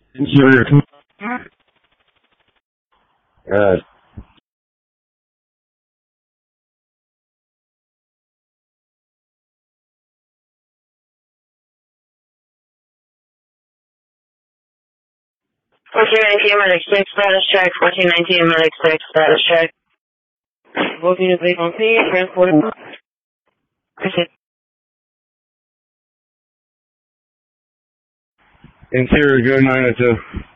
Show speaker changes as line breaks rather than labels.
Interior. Good.
Medic 6, status check. 1419, Medic 6, status check. Both units leave on scene, transport.
Interior, go 902.